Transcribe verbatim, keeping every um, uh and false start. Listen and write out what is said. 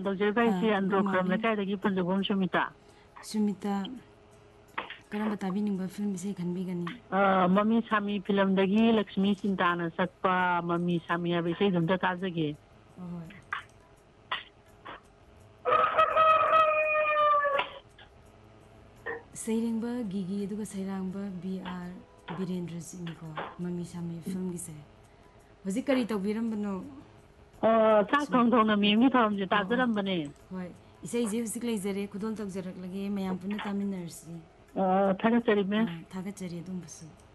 ꯇꯧꯖꯔꯤꯕ ꯑꯩꯁꯦ ꯑꯟꯗ꯭ꯔꯣ ꯈꯔꯝ ꯂꯩꯀꯥꯏꯗꯒꯤ ꯄꯟꯖꯕꯝ ꯁꯨꯃꯤꯇꯥ ꯁꯨꯃꯤꯇꯥ ꯀꯔꯝꯕ ꯇꯥꯕꯤꯅꯤꯡꯕ ꯐꯤल्म ꯏꯁꯩ ꯈꯟꯕꯤꯒꯅꯤ ꯃꯃꯤ ꯁꯥꯃꯤ ꯐꯤꯂꯝꯗꯒꯤ ꯂꯛꯁꯃꯤ ꯆꯤꯟꯇꯥꯅ ꯁꯛꯄ ꯃꯃꯤ ꯁꯥꯃꯤ ꯍꯥꯏꯕ ꯏꯁꯩꯗꯣ ꯑꯝꯇ ꯇꯥꯖꯒꯦ ꯍꯣꯏ ꯁꯩꯔꯦꯡꯕ ꯒꯤꯒꯤ ꯑꯗꯨꯒ ꯁꯩꯔꯥꯡꯕ ꯕꯤ ꯑꯥꯔ ꯕꯤꯔꯦꯟꯗ꯭ꯔꯖꯤꯠꯅꯤꯀꯣ ꯃꯃꯤ ꯁꯥꯃꯤ ꯐꯤल्मꯒꯤꯁꯦ ꯍꯧꯖꯤꯛ ꯀꯔꯤ ꯇꯧꯕꯤꯔꯝꯕꯅꯣ ꯆꯥꯛ ꯊꯣꯡ ꯊꯣꯡꯅ ꯃꯦꯝꯒꯤ ꯊꯧꯔꯝꯁꯦ ꯑꯣ ꯑꯣ ꯇꯥꯖꯔꯝꯕꯅꯦ ꯍꯣꯏ ꯏꯁꯩꯁꯦ ꯍꯧꯖꯤꯛ ꯂꯩꯖꯔꯦ ꯈꯨꯗꯣꯜ ꯇꯧꯖꯔꯛꯂꯒꯦ ꯃꯌꯥꯝ ꯄꯨꯟꯅ ꯇꯥꯃꯤꯟꯅꯔꯁꯤ ꯊꯥꯒꯠꯆꯔꯤ ꯃꯦꯝ ꯊꯥꯒꯠꯆꯔꯤ ꯑꯗꯣꯝꯕꯨꯁꯨ